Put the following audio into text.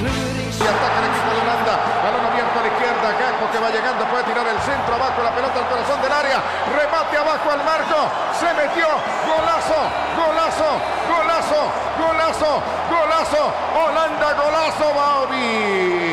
Y ataca el equipo de Holanda. Balón abierto a la izquierda. Gakpo que va llegando. Puede tirar el centro abajo. La pelota al corazón del área. Remate abajo al marco. Se metió. Golazo. Golazo. Golazo. Golazo. Golazo. Holanda. Golazo. Bobby.